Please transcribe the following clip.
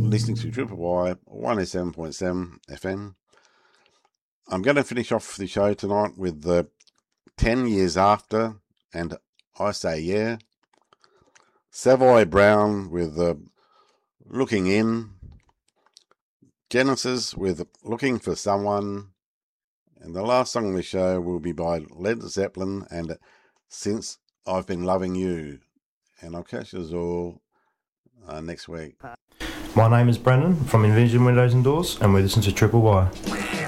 listening to Triple Y 107.7 FM. I'm going to finish off the show tonight with 10 Years After, and I Say Yeah. Savoy Brown with Looking In. Genesis with Looking for Someone. And the last song on the show will be by Led Zeppelin and Since I've Been Loving You. And I'll catch you all next week. My name is Brendan from Envision Windows and Doors, and we listen to Triple Y.